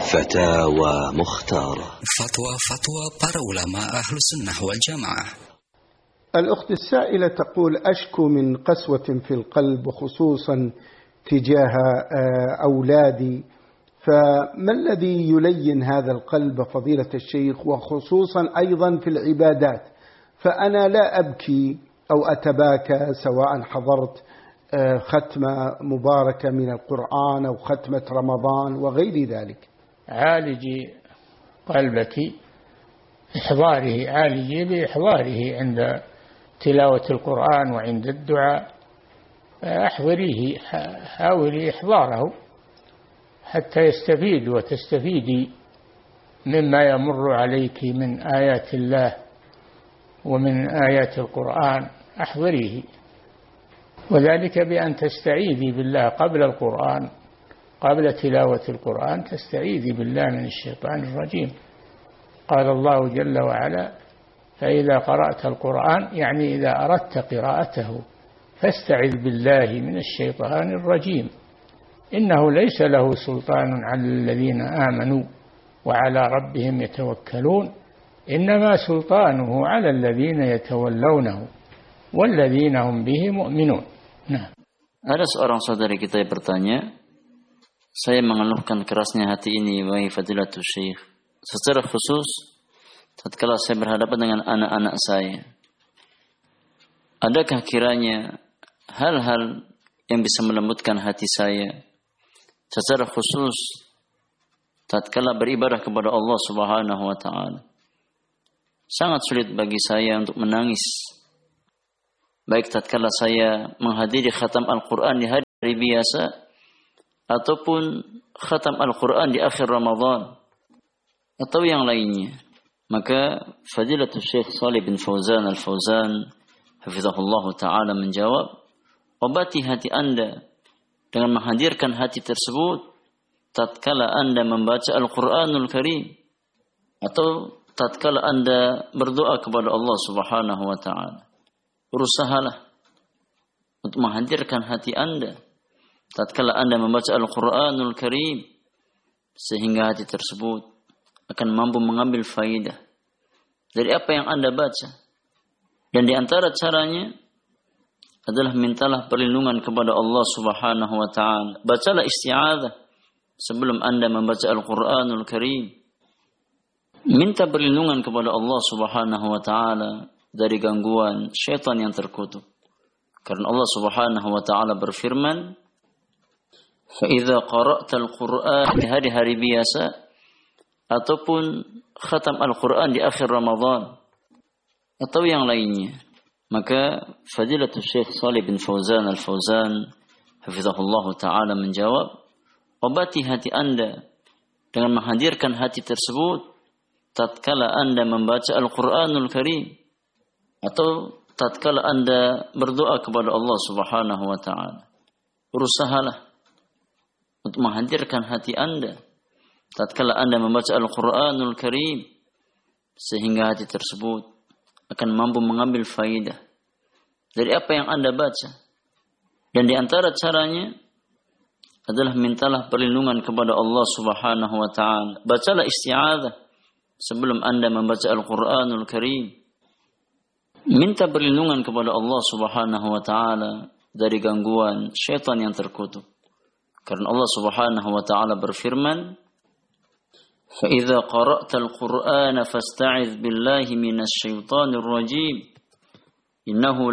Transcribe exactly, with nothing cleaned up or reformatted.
فتاوى مختارة. فتوى فتوى para ulama أهل السنة والجماعة. الأخت السائلة تقول: أشكو من قسوة في القلب وخصوصا تجاه أولادي، فما الذي يلين هذا القلب فضيلة الشيخ، وخصوصا أيضا في العبادات؟ فأنا لا أبكي أو أتباكى سواء حضرت ختمة مباركة من القرآن أو ختمة رمضان وغير ذلك. عالجي قلبك إحضاره، عالجي بإحضاره عند تلاوة القرآن وعند الدعاء، أحضريه، حاولي إحضاره حتى يستفيد وتستفيدي مما يمر عليك من آيات الله ومن آيات القرآن، أحضريه، وذلك بأن تستعيذي بالله قبل القرآن، قبل تلاوة القرآن تستعيذي بالله من الشيطان الرجيم. قال الله جل وعلا: فإذا قرأت القرآن، يعني إذا أردت قراءته، فاستعذ بالله من الشيطان الرجيم، إنه ليس له سلطان على الذين آمنوا وعلى ربهم يتوكلون، إنما سلطانه على الذين يتولونه والذين هم به مؤمنون. Nah. Ada seorang saudari kita yang bertanya, saya mengeluhkan kerasnya hati ini, wahai fadilatul syekh, secara khusus tatkala saya berhadapan dengan anak-anak saya. Adakah kiranya hal-hal yang bisa melembutkan hati saya, secara khusus tatkala beribadah kepada Allah Subhanahu wa taala? Sangat sulit bagi saya untuk menangis, baik tatkala saya menghadiri khatam Al-Quran di hari biasa ataupun khatam Al-Quran di akhir Ramadan atau yang lainnya. Maka Fadilatul Syekh Shalih bin Fauzan Al-Fauzan hafizahullah ta'ala menjawab, obati hati Anda dengan menghadirkan hati tersebut tatkala Anda membaca Al-Quranul Karim atau tatkala Anda berdoa kepada Allah Subhanahu wa ta'ala. Berusahalah untuk menghadirkan hati Anda tatkala Anda membaca Al-Quranul Karim, sehingga hati tersebut akan mampu mengambil faidah dari apa yang Anda baca. Dan di antara caranya adalah mintalah perlindungan kepada Allah Subhanahu wa ta'ala. Bacalah isti'adzah sebelum Anda membaca Al-Quranul Karim. Minta perlindungan kepada Allah Subhanahu wa ta'ala dari gangguan syaitan yang terkutuk. Karena Allah Subhanahu wa ta'ala berfirman, فَإِذَا قَرَأْتَ الْقُرْآنِ di hari-hari biasa ataupun khatam Al-Quran di akhir Ramadan atau yang lainnya. Maka Fadilatul Syekh Shalih bin Fauzan Al-Fauzan hafizahullah ta'ala menjawab, obati hati Anda dengan menghadirkan hati tersebut tatkala Anda membaca Al-Quranul Karim atau tatkala Anda berdoa kepada Allah Subhanahu wa ta'ala. Berusahalah untuk menghadirkan hati Anda tatkala Anda membaca Al-Quranul Karim, sehingga hati tersebut akan mampu mengambil faidah dari apa yang Anda baca. Dan di antara caranya adalah mintalah perlindungan kepada Allah Subhanahu wa ta'ala. Bacalah isti'adzah sebelum Anda membaca Al-Quranul Karim. Minta perlindungan kepada Allah Subhanahu wa ta'ala dari gangguan syaitan yang terkutuk. Karena Allah Subhanahu wa ta'ala berfirman, فَإِذَا قَرَأْتَ الْقُرْآنَ فَاسْتَعِذْ بِاللَّهِ مِنَ الشَّيْطَانِ الرَّجِيمِ إِنَّهُ